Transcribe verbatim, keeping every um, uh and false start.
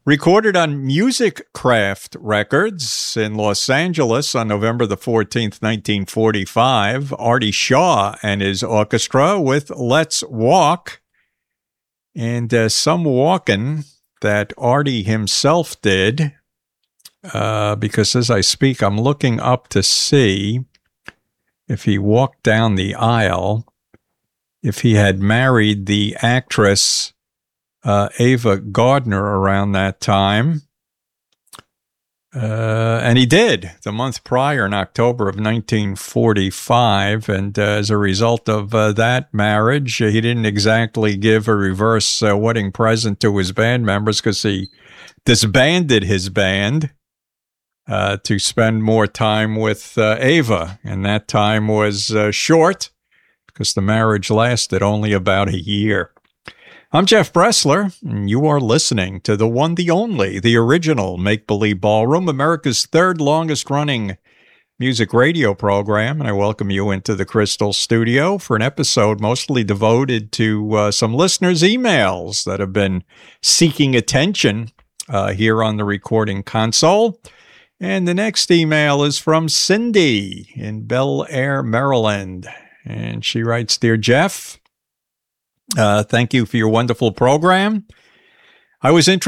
Recorded on Music Craft Records in Los Angeles on November the fourteenth, nineteen forty-five, Artie Shaw and his orchestra with Let's Walk. And uh, some walking that Artie himself did, uh, because as I speak, I'm looking up to see if he walked down the aisle, if he had married the actress Uh, Ava Gardner around that time. Uh, and he did the month prior in October of nineteen forty-five. And uh, as a result of uh, that marriage, uh, he didn't exactly give a reverse uh, wedding present to his band members because he disbanded his band uh, to spend more time with uh, Ava. And that time was uh, short because the marriage lasted only about a year. I'm Jeff Bressler, and you are listening to the one, the only, the original Make Believe Ballroom, America's third longest-running music radio program, and I welcome you into the Crystal Studio for an episode mostly devoted to uh, some listeners' emails that have been seeking attention uh, here on the recording console. And the next email is from Cindy in Bel Air, Maryland, and she writes, Dear Jeff, Uh, thank you for your wonderful program. I was interested